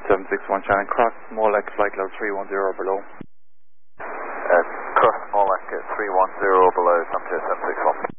761 Shannon, cross Molek, flight level 310 below. Cross Molek at 310 below, Frontier 761.